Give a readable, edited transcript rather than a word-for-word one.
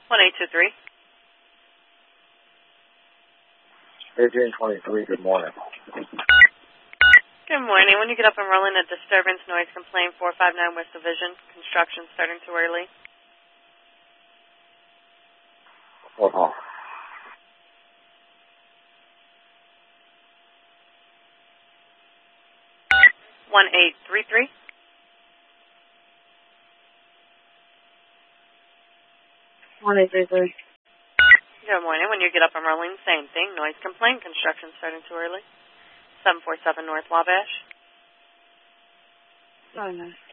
1823. Adrian 23, good morning. Good morning. When you get up and rolling, a disturbance noise complaint, 459 West Division. Construction starting too early. Hold on. One 1833. Good morning. When you get up and rolling, same thing. Noise complaint. Construction starting too early. 747 North Wabash. Oh, no.